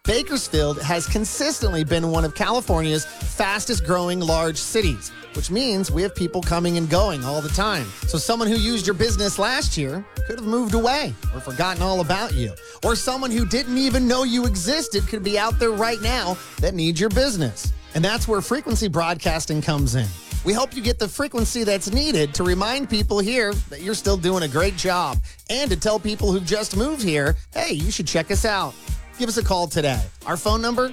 Bakersfield has consistently been one of California's fastest growing large cities, which means we have people coming and going all the time. So someone who used your business last year could have moved away or forgotten all about you. Or someone who didn't even know you existed could be out there right now that needs your business. And that's where frequency broadcasting comes in. We hope you get the frequency that's needed to remind people here that you're still doing a great job and to tell people who've just moved here, hey, you should check us out. Give us a call today. Our phone number,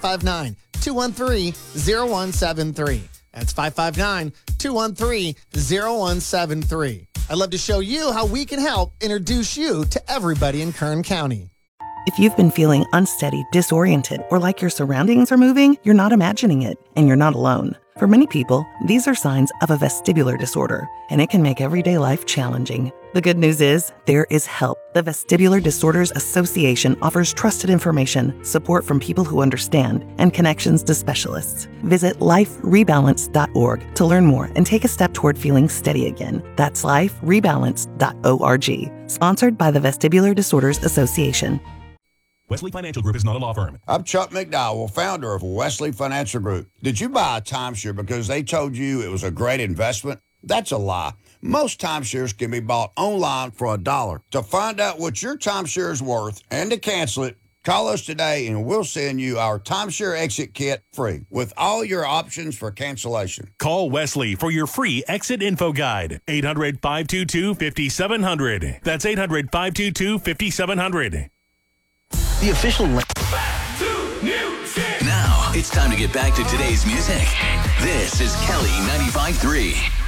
559-213-0173. That's 559-213-0173. I'd love to show you how we can help introduce you to everybody in Kern County. If you've been feeling unsteady, disoriented, or like your surroundings are moving, you're not imagining it, and you're not alone. For many people, these are signs of a vestibular disorder, and it can make everyday life challenging. The good news is, there is help. The Vestibular Disorders Association offers trusted information, support from people who understand, and connections to specialists. Visit liferebalance.org to learn more and take a step toward feeling steady again. That's liferebalance.org. Sponsored by the Vestibular Disorders Association. Wesley Financial Group is not a law firm. I'm Chuck McDowell, founder of Wesley Financial Group. Did you buy a timeshare because they told you it was a great investment? That's a lie. Most timeshares can be bought online for $1. To find out what your timeshare is worth and to cancel it, call us today and we'll send you our timeshare exit kit free with all your options for cancellation. Call Wesley for your free exit info guide. 800-522-5700. That's 800-522-5700. The official... Now, it's time to get back to today's music. This is Kelly 95.3.